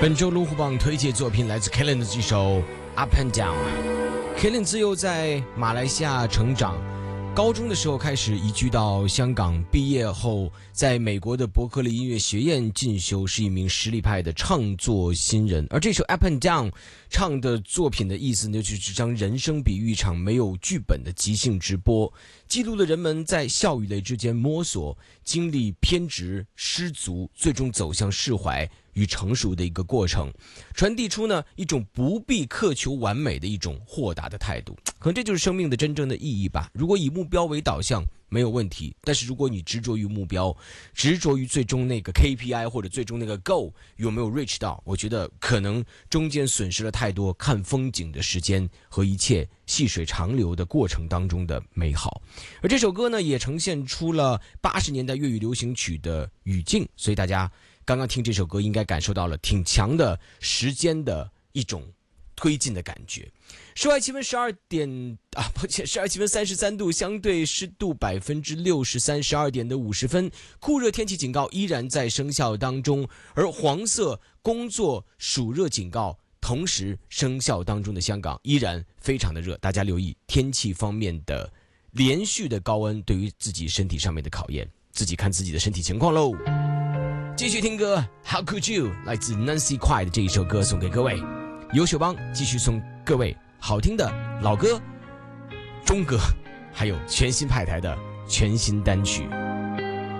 本周龙虎榜推荐作品来自 Kellen 的这首 Up and Down。Kellen 自幼在马来西亚成长，高中的时候开始移居到香港，毕业后在美国的伯克利音乐学院进修，是一名实力派的唱作新人。而这首 Up and Down 唱的作品的意思呢，就是将人生比喻一场没有剧本的即兴直播，记录了人们在笑与泪之间摸索，经历偏执、失足，最终走向释怀与成熟的一个过程，传递出呢一种不必苛求完美的一种豁达的态度。可能这就是生命的真正的意义吧。如果以目标为导向没有问题，但是如果你执着于目标，执着于最终那个 KPI 或者最终那个 goal 有没有 reach 到，我觉得可能中间损失了太多看风景的时间和一切细水长流的过程当中的美好。而这首歌呢，也呈现出了80年代粤语流行曲的语境，所以大家刚刚听这首歌应该感受到了挺强的时间的一种推进的感觉。室外气温12气温33度，相对湿度63%，12点的50分，酷热天气警告依然在生效当中，而黄色工作暑热警告同时生效当中的香港依然非常的热，大家留意天气方面的连续的高温对于自己身体上面的考验，自己看自己的身体情况咯。继续听歌 How Could You 来自 Nancy Kwai 的这一首歌送给各位，优秀帮继续送各位好听的老歌、中歌，还有全新派台的全新单曲。